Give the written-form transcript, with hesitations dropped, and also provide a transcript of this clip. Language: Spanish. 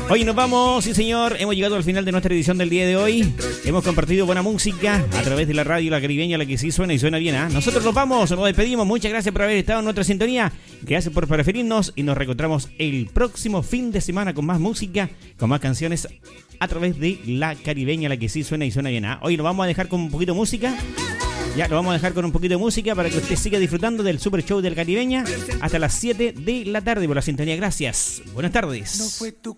Hoy nos vamos, sí señor, hemos llegado al final de nuestra edición del día de hoy. Hemos compartido buena música a través de la radio La Caribeña, la que sí suena y suena bien, ¿eh? Nosotros nos vamos, nos despedimos, muchas gracias por haber estado en nuestra sintonía, gracias por preferirnos y nos reencontramos el próximo fin de semana con más música, con más canciones a través de La Caribeña, la que sí suena y suena bien, ¿eh? Hoy nos vamos a dejar con un poquito de música. Ya lo vamos a dejar con un poquito de música para que usted siga disfrutando del Super Show del Caribeña hasta las 7 de la tarde por la sintonía. Gracias. Buenas tardes. No fue tu